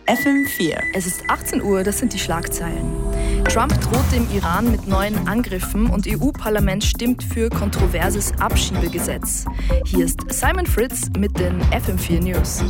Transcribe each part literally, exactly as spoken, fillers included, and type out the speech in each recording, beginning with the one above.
F M vier. Es ist achtzehn Uhr, das sind die Schlagzeilen. Trump droht dem Iran mit neuen Angriffen und E U-Parlament stimmt für kontroverses Abschiebegesetz. Hier ist Simon Fritz mit den F M vier News.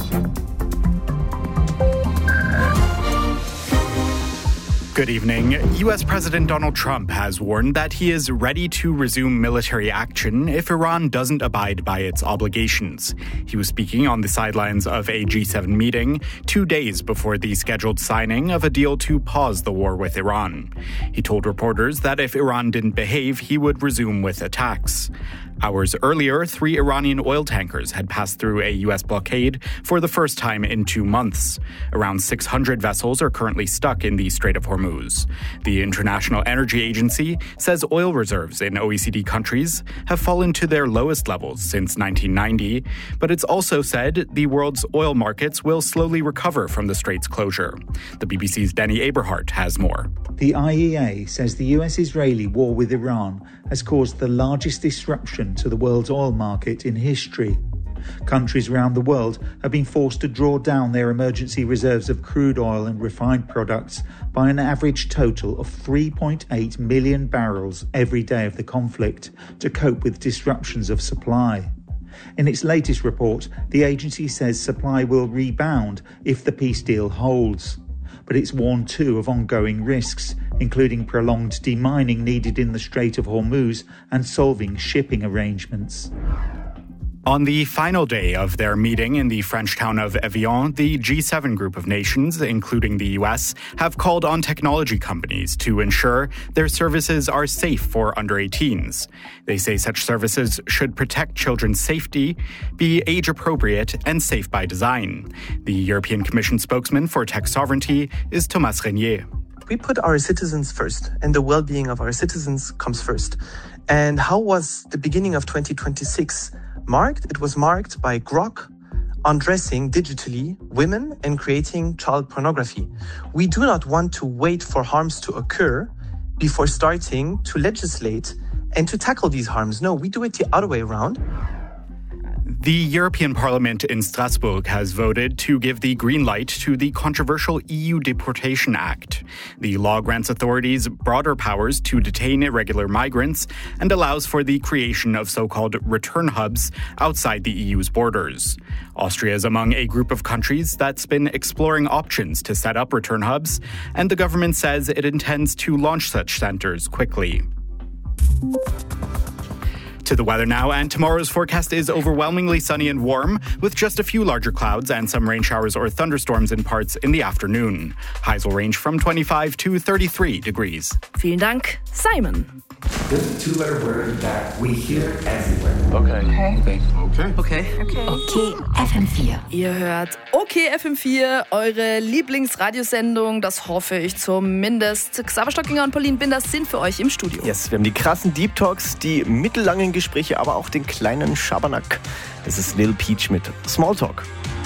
Good evening. U S President Donald Trump has warned that he is ready to resume military action if Iran doesn't abide by its obligations. He was speaking on the sidelines of a G seven meeting two days before the scheduled signing of a deal to pause the war with Iran. He told reporters that if Iran didn't behave, he would resume with attacks. Hours earlier, three Iranian oil tankers had passed through a U S blockade for the first time in two months. Around six hundred vessels are currently stuck in the Strait of Hormuz. The International Energy Agency says oil reserves in O E C D countries have fallen to their lowest levels since nineteen ninety, but it's also said the world's oil markets will slowly recover from the strait's closure. The B B C's Danny Aberhart has more. The I E A says the U S-Israeli war with Iran has caused the largest disruption to the world's oil market in history. Countries around the world have been forced to draw down their emergency reserves of crude oil and refined products by an average total of three point eight million barrels every day of the conflict to cope with disruptions of supply. In its latest report, the agency says supply will rebound if the peace deal holds. But it's warned too of ongoing risks, including prolonged demining needed in the Strait of Hormuz and solving shipping arrangements. On the final day of their meeting in the French town of Evian, the G seven group of nations, including the U S, have called on technology companies to ensure their services are safe for under eighteens. They say such services should protect children's safety, be age-appropriate, and safe by design. The European Commission spokesman for tech sovereignty is Thomas Renier. We put our citizens first, and the well-being of our citizens comes first. And how was the beginning of twenty twenty-six marked? It was marked by Grok undressing digitally women and creating child pornography. We do not want to wait for harms to occur before starting to legislate and to tackle these harms. No, we do it the other way around. The European Parliament in Strasbourg has voted to give the green light to the controversial E U Deportation Act. The law grants authorities broader powers to detain irregular migrants and allows for the creation of so-called return hubs outside the E U's borders. Austria is among a group of countries that's been exploring options to set up return hubs, and the government says it intends to launch such centers quickly. To the weather now, and tomorrow's forecast is overwhelmingly sunny and warm, with just a few larger clouds and some rain showers or thunderstorms in parts in the afternoon. Highs will range from twenty-five to thirty-three degrees. Vielen Dank, Simon. This is a two-letter word that we hear everywhere. Okay. Okay. Okay. Okay. Okay. Okay, F M vier. Ihr hört Okay F M vier, eure Lieblingsradiosendung, das hoffe ich zumindest. Xaver Stockinger und Pauline Binder sind für euch im Studio. Yes, wir haben die krassen Deep Talks, die mittellangen Gespräche, aber auch den kleinen Schabernack. Das ist Lil Peach mit Smalltalk.